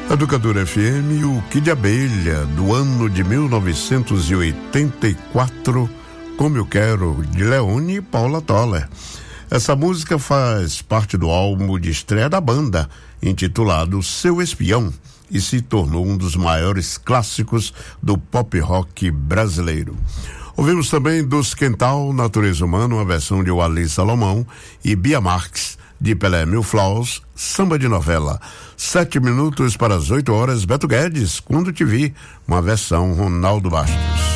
Educadora FM, o Kid Abelha, do ano de 1984, Como Eu Quero, de Leone e Paula Toller. Essa música faz parte do álbum de estreia da banda, intitulado Seu Espião, e se tornou um dos maiores clássicos do pop rock brasileiro. Ouvimos também dos Quental, Natureza Humana, uma versão de Wally Salomão, e Bia Marques, de Pelé Mil Flaus, Samba de Novela. 7 minutos para as 8 horas, Beto Guedes, Quando Te Vi, uma versão Ronaldo Bastos.